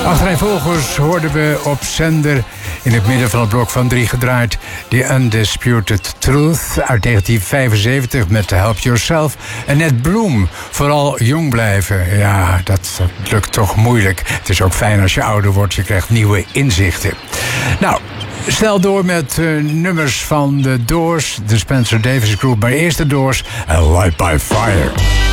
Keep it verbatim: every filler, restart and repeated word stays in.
Achtereenvolgens hoorden we op zender in het midden van het blok van drie gedraaid The Undisputed Truth uit negentien vijfenzeventig met Help Yourself. En Ned Bloom, vooral jong blijven. Ja, dat lukt toch moeilijk. Het is ook fijn als je ouder wordt, je krijgt nieuwe inzichten. Nou, snel door met uh, nummers van de Doors, de Spencer Davis Group. Maar eerst de Doors en Light by Fire.